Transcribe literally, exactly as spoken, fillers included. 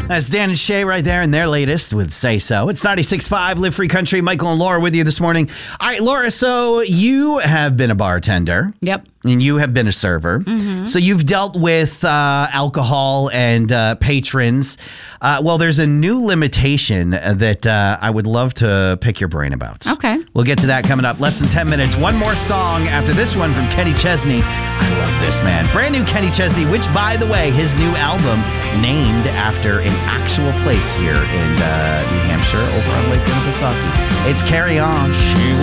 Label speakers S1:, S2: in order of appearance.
S1: That's Dan and Shay right there in their latest with Say So. It's ninety-six point five Live Free Country. Michael and Laura with you this morning. All right, Laura, so you have been a bartender.
S2: Yep.
S1: And you have been a server.
S2: Mm-hmm.
S1: So you've dealt with uh, alcohol and uh, patrons. Uh, well, there's a new limitation that uh, I would love to pick your brain about.
S2: Okay.
S1: We'll get to that coming up. Less than ten minutes. One more song after this one from Kenny Chesney. I love this, man. Brand new Kenny Chesney, which, by the way, his new album named after an actual place here in uh, New Hampshire over on Lake Winnipesaukee. It's Carry On. She